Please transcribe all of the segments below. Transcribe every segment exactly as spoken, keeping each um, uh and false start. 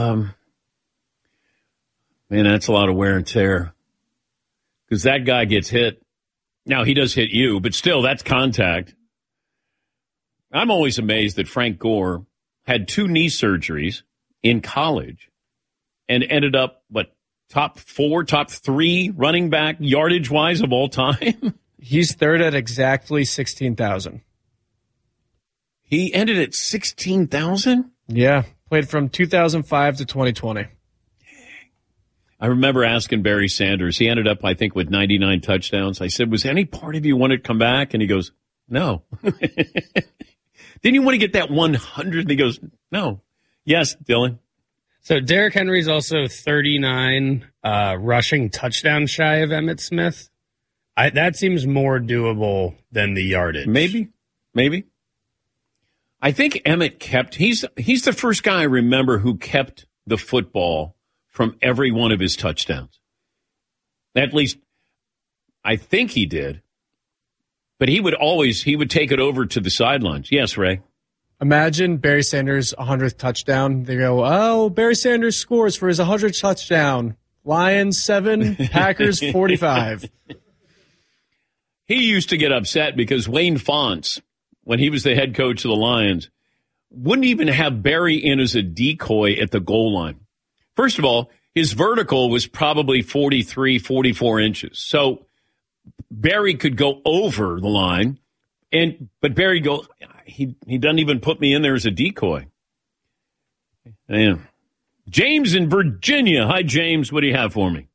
Um, man, that's a lot of wear and tear. Because that guy gets hit. Now, he does hit you, but still, that's contact. I'm always amazed that Frank Gore had two knee surgeries in college and ended up, what, top four, top three running back yardage-wise of all time? He's third at exactly sixteen thousand. He ended at sixteen thousand? Yeah, played from two thousand five to twenty twenty. I remember asking Barry Sanders. He ended up, I think, with ninety-nine touchdowns. I said, was any part of you want to come back? And he goes, no. Didn't you want to get that one hundred? And he goes, no. Yes, Dylan. So Derrick Henry's also thirty-nine uh, rushing touchdowns shy of Emmitt Smith. I, that seems more doable than the yardage. Maybe. Maybe. I think Emmitt kept, he's he's the first guy I remember who kept the football from every one of his touchdowns. At least, I think he did. But he would always, he would take it over to the sidelines. Yes, Ray? Imagine Barry Sanders' one hundredth touchdown. They go, oh, Barry Sanders scores for his one hundredth touchdown. Lions seven, Packers forty-five. He used to get upset because Wayne Fonts, when he was the head coach of the Lions, wouldn't even have Barry in as a decoy at the goal line. First of all, his vertical was probably forty-three, forty-four inches. So Barry could go over the line, and but Barry go, he he doesn't even put me in there as a decoy. Man. James in Virginia. Hi, James. What do you have for me?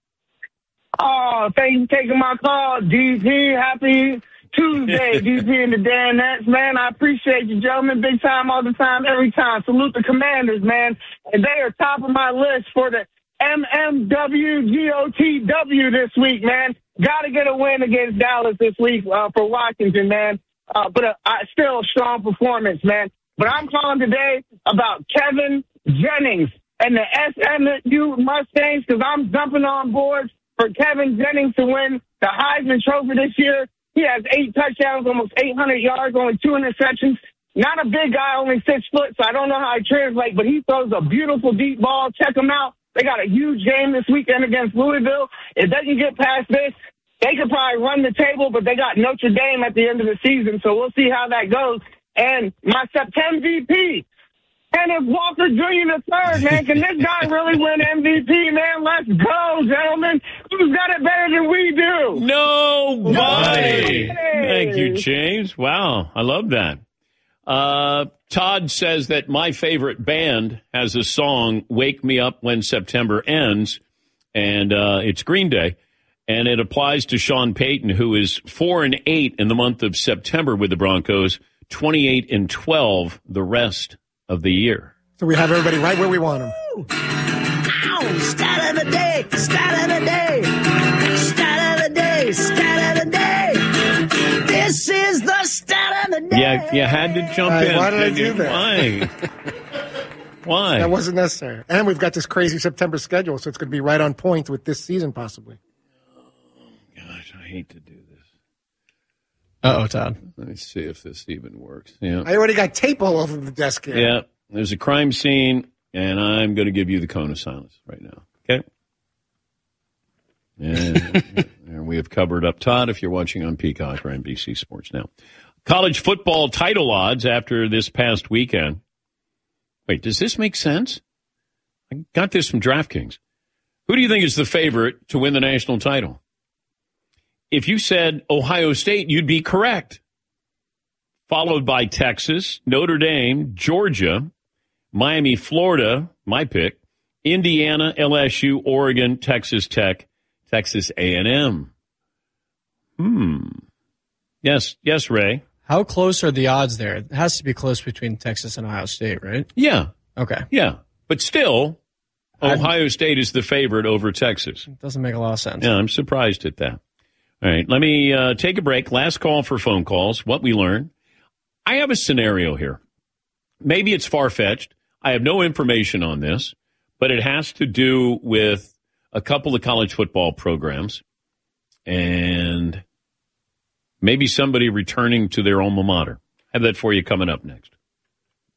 Oh, thank you for taking my call, D P. Happy Tuesday, D P and the Danettes, man. I appreciate you, gentlemen. Big time, all the time, every time. Salute the Commanders, man. And they are top of my list for the M M W G O T W this week, man. Got to get a win against Dallas this week uh, for Washington, man. Uh, but uh, I, still a strong performance, man. But I'm calling today about Kevin Jennings and the S M U Mustangs because I'm jumping on board for Kevin Jennings to win the Heisman Trophy this year. He has eight touchdowns, almost eight hundred yards, only two interceptions. Not a big guy, only six foot, so I don't know how he translates, but he throws a beautiful deep ball. Check him out. They got a huge game this weekend against Louisville. If they can get past this, they could probably run the table, but they got Notre Dame at the end of the season, so we'll see how that goes. And my September M V P, Kenneth Walker Junior the third, man. Can this guy really win M V P, man? Let's go, gentlemen. Who's got it better than we do? Nobody. Nobody. Thank you, James. Wow, I love that. Uh, Todd says that my favorite band has a song, Wake Me Up When September Ends, and uh, it's Green Day. And it applies to Sean Payton, who is four and eight in the month of September with the Broncos, twenty-eight and twelve the rest of the year. So we have everybody right where we want them. Ow! Stat of the day! Stat of the day! Stat of the day! Stat of the day! This is the stat of the day! Yeah, you had to jump uh, in. Why did I you? do that? Why? Why? That wasn't necessary. And we've got this crazy September schedule, so it's going to be right on point with this season, possibly. Gosh, I hate to do this. Uh-oh, Todd. Let me see if this even works. Yeah. I already got tape all over the desk here. Yeah, there's a crime scene, and I'm going to give you the cone of silence right now. Okay? And, and we have covered up Todd if you're watching on Peacock or N B C Sports Now. College football title odds after this past weekend. Wait, does this make sense? I got this from DraftKings. Who do you think is the favorite to win the national title? If you said Ohio State, you'd be correct. Followed by Texas, Notre Dame, Georgia, Miami, Florida, my pick, Indiana, L S U, Oregon, Texas Tech, Texas A and M. Hmm. Yes, yes, Ray. How close are the odds there? It has to be close between Texas and Ohio State, right? Yeah. Okay. Yeah. But still, Ohio I'd, State is the favorite over Texas. It doesn't make a lot of sense. Yeah, I'm surprised at that. All right, let me uh, take a break. Last call for phone calls, what we learned. I have a scenario here. Maybe it's far-fetched. I have no information on this, but it has to do with a couple of college football programs and maybe somebody returning to their alma mater. I have that for you coming up next.